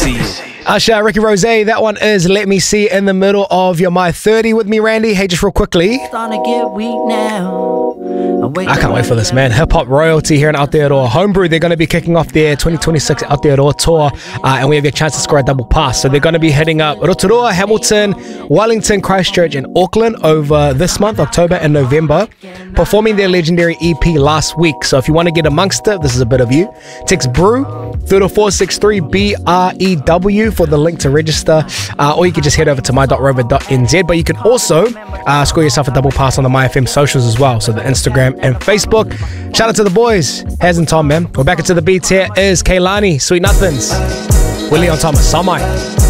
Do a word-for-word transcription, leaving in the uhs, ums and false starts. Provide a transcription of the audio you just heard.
see it. Usher, Ricky Rose, that one is Let Me See in the middle of your My thirty with me, Randy. Hey, just real quickly, Starting to get weak now. I can't wait for this, man. Hip Hop Royalty here in Aotearoa. Homebrew, they're going to be kicking off their twenty twenty-six Aotearoa tour, uh, and we have your chance to score a double pass. So they're going to be heading up Rotorua, Hamilton, Wellington, Christchurch, and Auckland over this month, October and November, performing their legendary E P last week. So if you want to get amongst it, this is a bit of you. Text BREW through to four six three B R E W for the link to register, uh, or you can just head over to my dot rover dot n z. But you can also uh, score yourself a double pass on the MyFM socials as well, so the Instagram and Facebook. Shout out to the boys, Haz and Tom, man. We're back into the beats. Here is Kehlani, Sweet Nothings, Willie on Thomas, Samai.